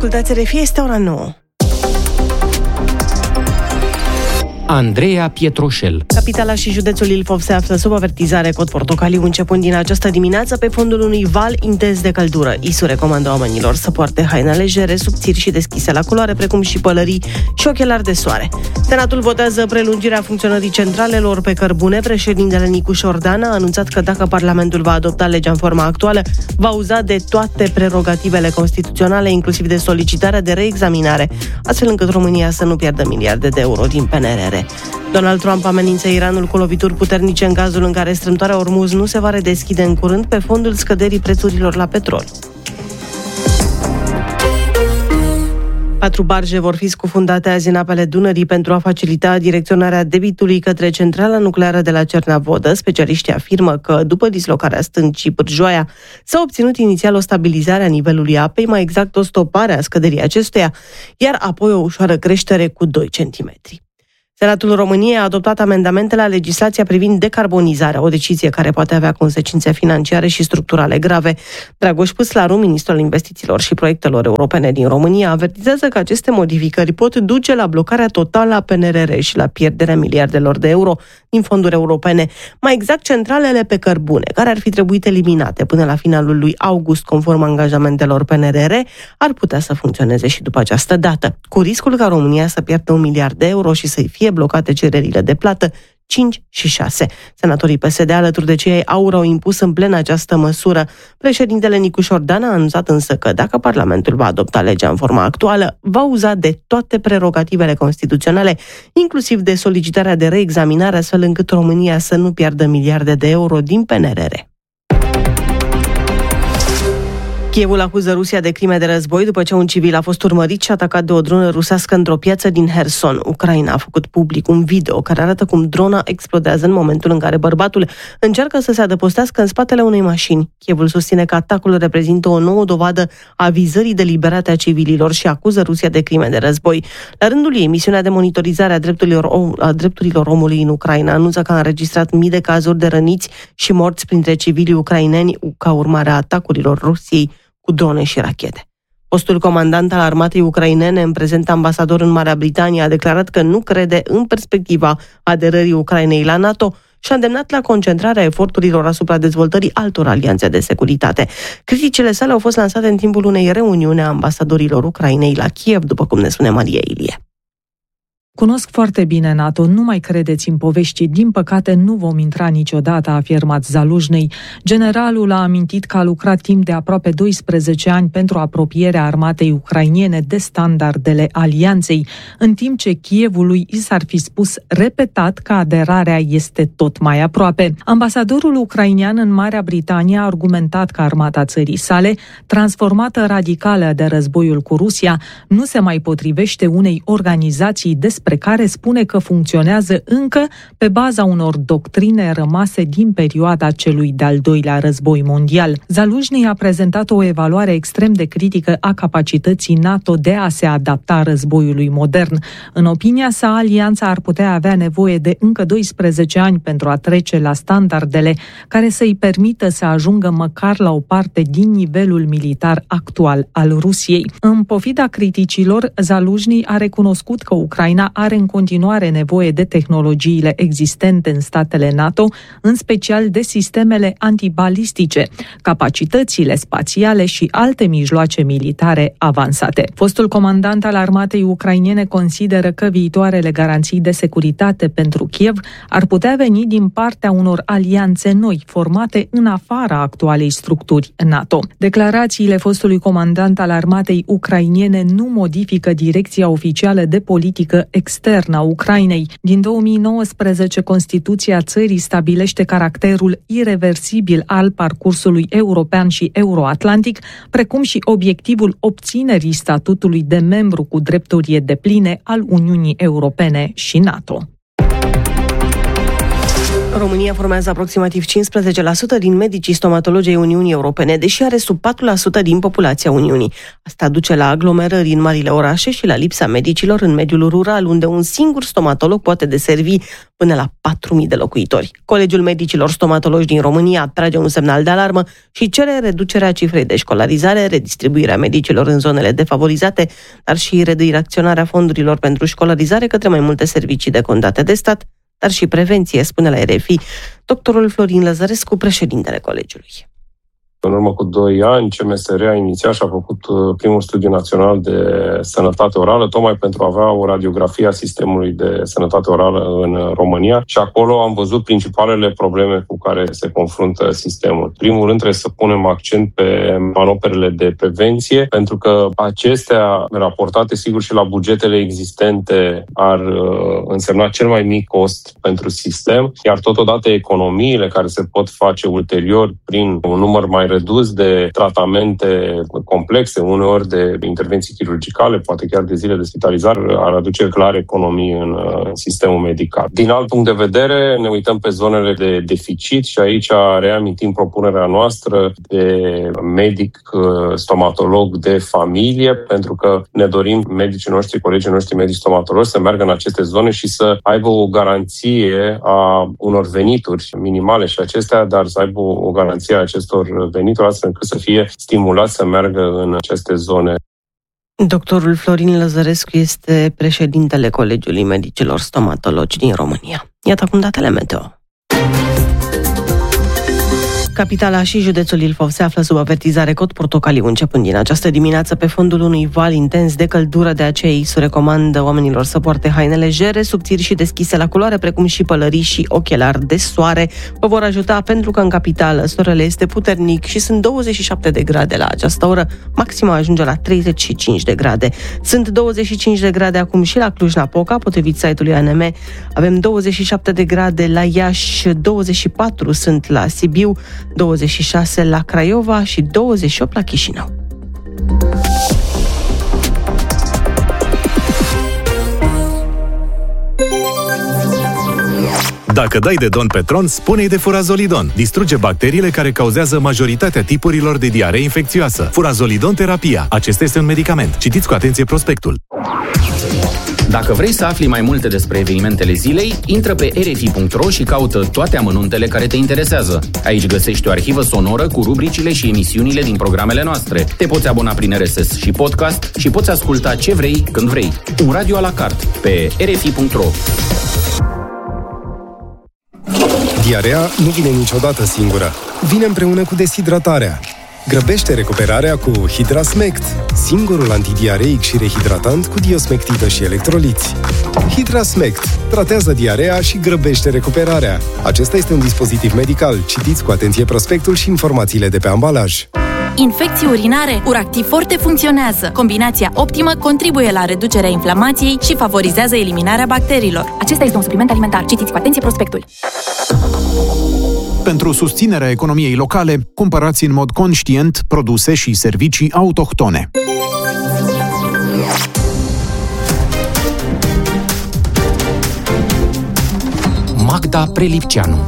Ascultați RFI, este ora 9. Andreea Pietroșel. Capitala și județul Ilfov se află sub avertizare cod portocaliu începând din această dimineață pe fondul unui val intens de căldură. ISU recomandă oamenilor să poarte haine legere, subțiri și deschise la culoare, precum și pălării și ochelari de soare. Senatul votează prelungirea funcționării centralelor pe cărbune. Președintele Nicu Șordan a anunțat că dacă Parlamentul va adopta legea în forma actuală, va uza de toate prerogativele constituționale, inclusiv de solicitarea de reexaminare, astfel încât România să nu pierdă miliarde de euro din PNRR. Donald Trump amenință Iranul cu lovituri puternice în cazul în care strâmtoarea Ormuz nu se va redeschide în curând pe fondul scăderii prețurilor la petrol. 4 barje vor fi scufundate azi în apele Dunării pentru a facilita direcționarea debitului către centrala nucleară de la Cernavodă. Specialiștii afirmă că, după dislocarea stâncii Bârjoaia, s-a obținut inițial o stabilizare a nivelului apei, mai exact o stopare a scăderii acestuia, iar apoi o ușoară creștere cu 2 centimetri. Senatul României a adoptat amendamente la legislația privind decarbonizarea, o decizie care poate avea consecințe financiare și structurale grave. Dragoș Păslaru, ministrul investițiilor și proiectelor europene din România, avertizează că aceste modificări pot duce la blocarea totală a PNRR și la pierderea miliardelor de euro din fonduri europene, mai exact centralele pe cărbune, care ar fi trebuit eliminate până la finalul lui august, conform angajamentelor PNRR, ar putea să funcționeze și după această dată, cu riscul ca România să pierdă 1 miliard de euro și să-i fie blocate cererile de plată 5 și 6. Senatorii PSD alături de cei Aur au impus în plen această măsură. Președintele Nicu Șordan a anunțat însă că dacă Parlamentul va adopta legea în forma actuală, va uza de toate prerogativele constituționale, inclusiv de solicitarea de reexaminare, astfel încât România să nu pierdă miliarde de euro din PNRR. Kievul acuză Rusia de crime de război după ce un civil a fost urmărit și atacat de o dronă rusească într-o piață din Herson. Ucraina a făcut public un video care arată cum drona explodează în momentul în care bărbatul încearcă să se adăpostească în spatele unei mașini. Kievul susține că atacul reprezintă o nouă dovadă a vizării deliberate a civililor și acuză Rusia de crime de război. La rândul ei, misiunea de monitorizare a drepturilor omului în Ucraina anunță că a înregistrat mii de cazuri de răniți și morți printre civilii ucraineni ca urmare a atacurilor Rusiei cu drone și rachete. Fostul comandant al armatei ucrainene, în prezent ambasador în Marea Britanie, a declarat că nu crede în perspectiva aderării Ucrainei la NATO și a îndemnat la concentrarea eforturilor asupra dezvoltării altor alianțe de securitate. Criticile sale au fost lansate în timpul unei reuniuni a ambasadorilor Ucrainei la Kiev, după cum ne spune Maria Ilie. Cunosc foarte bine NATO, nu mai credeți în povești, din păcate nu vom intra niciodată, a afirmat Zaluzhnyi. Generalul a amintit că a lucrat timp de aproape 12 ani pentru apropierea armatei ucrainene de standardele alianței, în timp ce Kievului i s-ar fi spus repetat că aderarea este tot mai aproape. Ambasadorul ucrainean în Marea Britanie a argumentat că armata țării sale, transformată radicală de războiul cu Rusia, nu se mai potrivește unei organizații despre care spune că funcționează încă pe baza unor doctrine rămase din perioada celui de-al doilea război mondial. Zaluzhnyi a prezentat o evaluare extrem de critică a capacității NATO de a se adapta războiului modern. În opinia sa, alianța ar putea avea nevoie de încă 12 ani pentru a trece la standardele care să-i permită să ajungă măcar la o parte din nivelul militar actual al Rusiei. În pofida criticilor, Zaluzhnyi a recunoscut că Ucraina are în continuare nevoie de tehnologiile existente în statele NATO, în special de sistemele antibalistice, capacitățile spațiale și alte mijloace militare avansate. Fostul comandant al armatei ucrainene consideră că viitoarele garanții de securitate pentru Kiev ar putea veni din partea unor alianțe noi, formate în afara actualei structuri NATO. Declarațiile fostului comandant al armatei ucrainene nu modifică direcția oficială de politică externă a Ucrainei. Din 2019, Constituția țării stabilește caracterul ireversibil al parcursului european și euroatlantic, precum și obiectivul obținerii statutului de membru cu drepturi depline al Uniunii Europene și NATO. România formează aproximativ 15% din medicii stomatologi ai Uniunii Europene, deși are sub 4% din populația Uniunii. Asta duce la aglomerări în marile orașe și la lipsa medicilor în mediul rural, unde un singur stomatolog poate deservi până la 4.000 de locuitori. Colegiul Medicilor Stomatologi din România trage un semnal de alarmă și cere reducerea cifrei de școlarizare, redistribuirea medicilor în zonele defavorizate, dar și redirecționarea fondurilor pentru școlarizare către mai multe servicii decontate de stat, dar și prevenție, spune la RFI doctorul Florin Lăzărescu, președintele colegiului. În urmă cu 2 ani, CMSR a inițiat și a făcut primul studiu național de sănătate orală, tocmai pentru a avea o radiografie a sistemului de sănătate orală în România și acolo am văzut principalele probleme cu care se confruntă sistemul. În primul rând, trebuie să punem accent pe manoperele de prevenție, pentru că acestea, raportate sigur și la bugetele existente, ar însemna cel mai mic cost pentru sistem, iar totodată economiile care se pot face ulterior prin un număr mai redus de tratamente complexe, uneori de intervenții chirurgicale, poate chiar de zile de spitalizare, ar aduce clar economii în sistemul medical. Din alt punct de vedere, ne uităm pe zonele de deficit și aici reamintim propunerea noastră de medic stomatolog de familie, pentru că ne dorim medicii noștri, colegii noștri medici stomatologi să meargă în aceste zone și să aibă o garanție a unor venituri minimale și acestea, dar să aibă o garanție a acestor venituri, astfel încât să fie stimulați să meargă în aceste zone. Doctorul Florin Lăzărescu este președintele Colegiului Medicilor Stomatologi din România. Iată acum datele meteo. Capitala și județul Ilfov se află sub avertizare cod portocaliu începând din această dimineață pe fondul unui val intens de căldură, de aceea ISU recomandă oamenilor să poarte haine legere, subțiri și deschise la culoare, precum și pălării și ochelari de soare. Vă vor ajuta pentru că în capitală soarele este puternic și sunt 27 de grade la această oră, maxima ajunge la 35 de grade. Sunt 25 de grade acum și la Cluj-Napoca, potrivit site-ului ANM. Avem 27 de grade la Iași, 24 sunt la Sibiu, 26 la Craiova și 28 la Chișinău. Dacă dai de Don Petron, spune-i de Furazolidon. Distruge bacteriile care cauzează majoritatea tipurilor de diaree infecțioasă. Furazolidon terapia. Acesta este un medicament. Citiți cu atenție prospectul. Dacă vrei să afli mai multe despre evenimentele zilei, intră pe rfi.ro și caută toate amănuntele care te interesează. Aici găsești o arhivă sonoră cu rubricile și emisiunile din programele noastre. Te poți abona prin RSS și podcast și poți asculta ce vrei, când vrei. Un radio à la carte pe rfi.ro. Diarea nu vine niciodată singură. Vine împreună cu deshidratarea. Grăbește recuperarea cu Hidrasmect, singurul antidiareic și rehidratant cu diosmectidă și electroliți. Hidrasmect tratează diarea și grăbește recuperarea. Acesta este un dispozitiv medical. Citiți cu atenție prospectul și informațiile de pe ambalaj. Infecții urinare? Uractiv Forte funcționează. Combinația optimă contribuie la reducerea inflamației și favorizează eliminarea bacteriilor. Acesta este un supliment alimentar. Citiți cu atenție prospectul. Pentru susținerea economiei locale, cumpărați în mod conștient produse și servicii autohtone. Magda Prelipceanu.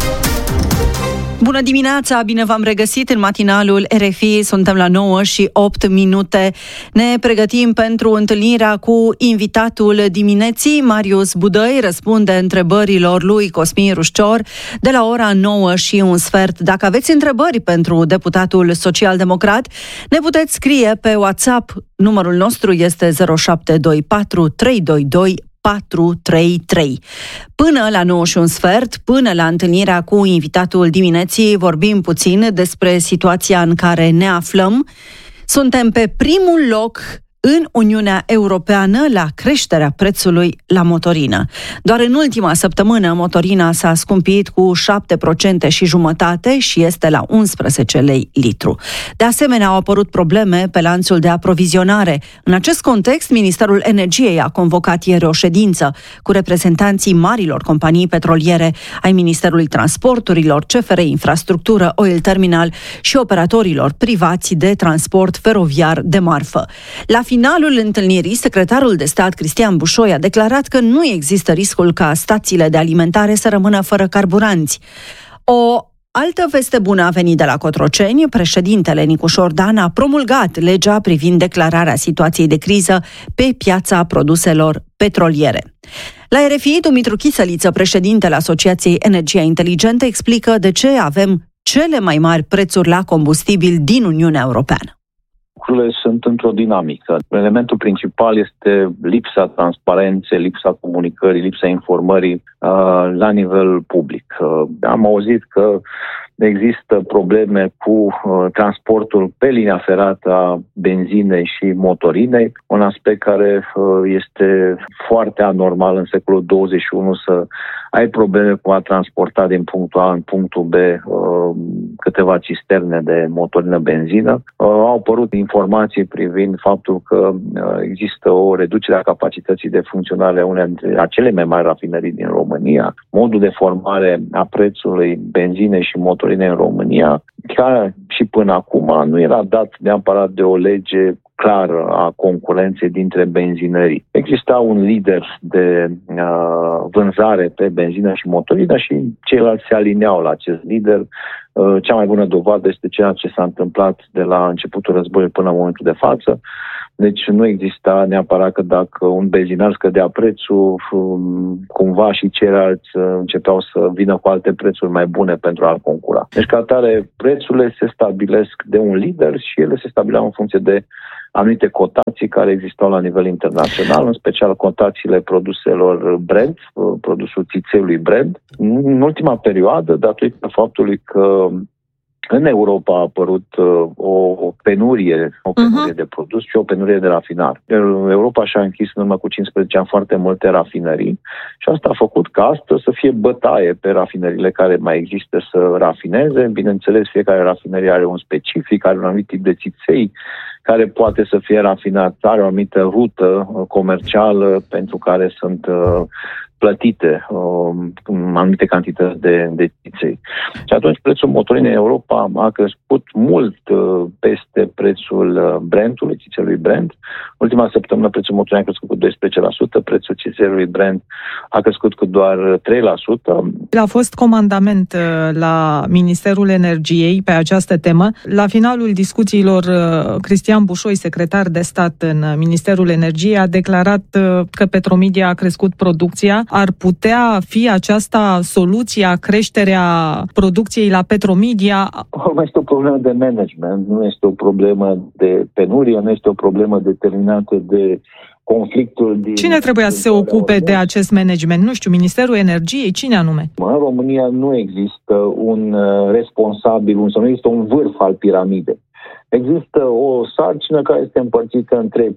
Bună dimineața, bine v-am regăsit în matinalul RFI, suntem la 9:08. Ne pregătim pentru întâlnirea cu invitatul dimineții. Marius Budăi răspunde întrebărilor lui Cosmin Rușcior de la ora 9:15. Dacă aveți întrebări pentru deputatul social-democrat, ne puteți scrie pe WhatsApp. Numărul nostru este 0724 322 433. Până la 9:15, până la întâlnirea cu invitatul dimineții, vorbim puțin despre situația în care ne aflăm. Suntem pe primul loc în Uniunea Europeană la creșterea prețului la motorină. Doar în ultima săptămână motorina s-a scumpit cu 7% și jumătate și este la 11 lei litru. De asemenea, au apărut probleme pe lanțul de aprovizionare. În acest context, Ministerul Energiei a convocat ieri o ședință cu reprezentanții marilor companii petroliere, ai Ministerului Transporturilor, CFR Infrastructură, Oil Terminal și operatorilor privați de transport feroviar de marfă. La finalul întâlnirii, secretarul de stat Cristian Bușoi a declarat că nu există riscul ca stațiile de alimentare să rămână fără carburanți. O altă veste bună a venit de la Cotroceni. Președintele Nicușor Dan a promulgat legea privind declararea situației de criză pe piața produselor petroliere. La RFI, Dumitru Chisăliță, președintele Asociației Energia Inteligentă, explică de ce avem cele mai mari prețuri la combustibil din Uniunea Europeană. Lucrurile sunt într-o dinamică. Elementul principal este lipsa transparenței, lipsa comunicării, lipsa informării la nivel public. Am auzit că există probleme cu transportul pe linia ferată a benzinei și motorinei, un aspect care este foarte anormal în secolul 21 să ai probleme cu a transporta din punctul A în punctul B câteva cisterne de motorină benzină. Au apărut informații privind faptul că există o reducere a capacității de funcționare a unei dintre cele mai mari rafinării din România. Modul de formare a prețului benzinei și motorinei în România, chiar și până acum, nu era dat neapărat de o lege clară a concurenței dintre benzinării. Exista un lider de vânzare pe benzină și motorină și ceilalți se alineau la acest lider. Cea mai bună dovadă este ceea ce s-a întâmplat de la începutul războiului până în momentul de față. Deci nu exista neapărat că dacă un benzinar scădea prețul, cumva și ceilalți începeau să vină cu alte prețuri mai bune pentru a-l concura. Deci ca atare, prețurile se stabilesc de un lider și ele se stabileau în funcție de anumite cotații care existau la nivel internațional, în special cotațiile produselor Brent, produsul țițeiului Brent. În ultima perioadă, datorită faptului că în Europa a apărut o penurie de produs și o penurie de rafinar. Europa și-a închis în urmă cu 15 ani foarte multe rafinării și asta a făcut ca astăzi să fie bătaie pe rafinările care mai există să rafineze. Bineînțeles, fiecare rafinărie are un specific, are un anumit tip de țiței care poate să fie rafinat, are o anumită rută comercială pentru care sunt plătite anumite cantități de țiței. Și atunci prețul motorinei în Europa a crescut mult peste prețul Brentului, țițeiului Brent. Ultima săptămână prețul motorinei a crescut cu 12%, prețul țițeiului Brent a crescut cu doar 3%. A fost comandament la Ministerul Energiei pe această temă. La finalul discuțiilor, Cristian Bușoi, secretar de stat în Ministerul Energiei, a declarat că Petromedia a crescut producția. Ar putea fi aceasta soluția, creșterea producției la Petromedia? Nu este o problemă de management, nu este o problemă de penurie, nu este o problemă determinată de conflictul din... Cine trebuia să se ocupe de acest management? Nu știu, Ministerul Energiei? Cine anume? În România nu există un responsabil, nu există un vârf al piramidei. Există o sarcină care este împărțită între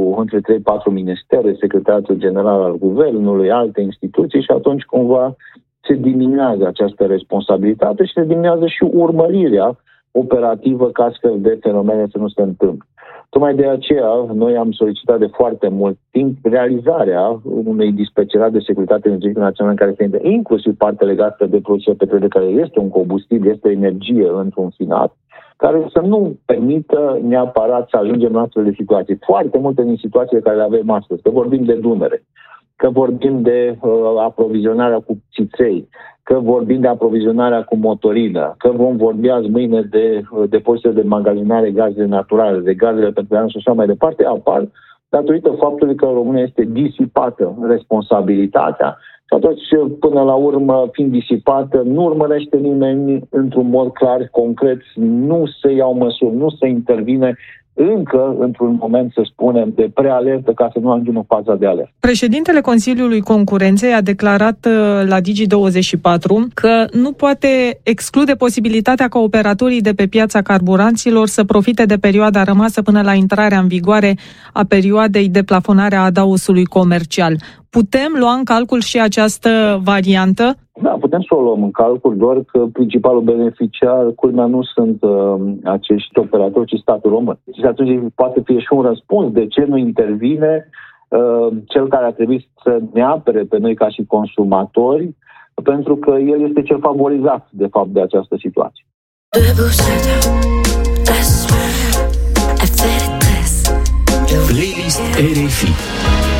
3-4 ministere, Secretariatul General al Guvernului, alte instituții și atunci cumva se diminuează această responsabilitate și se diminuează și urmărirea operativă ca astfel de fenomene să nu se întâmple. Tocmai de aceea, noi am solicitat de foarte mult timp realizarea unui dispecerat de securitate energetică națională în care se intre inclusiv partea legată de producția petrolieră, care este un combustibil, este energie într-un final, care să nu permită neapărat să ajungem în astfel de situații. Foarte multe din situațiile care le avem astăzi, că vorbim de Dunăre, că vorbim de aprovizionarea cu țiței, că vorbim de aprovizionarea cu motorină, că vom vorbi azi mâine de depozite de magazinare gaze naturale, de gazele petroliere și așa mai departe, apar datorită faptului că în România este disipată responsabilitatea și atunci, până la urmă, fiind disipată, nu urmărește nimeni într-un mod clar, concret, nu se iau măsuri, nu se intervine încă într-un moment, să spunem, de prealertă ca să nu ajungem în faza de alertă. Președintele Consiliului Concurenței a declarat la Digi24 că nu poate exclude posibilitatea ca operatorii de pe piața carburanților să profite de perioada rămasă până la intrarea în vigoare a perioadei de plafonare a adaosului comercial. Putem lua în calcul și această variantă? Da, putem să o luăm în calcul, doar că principalul beneficiar, culmea, nu sunt acești operatori, ci statul român. Și atunci poate fi și un răspuns de ce nu intervine cel care a trebuit să ne apere pe noi ca și consumatori, pentru că el este cel favorizat, de fapt, de această situație. Playlist RFI.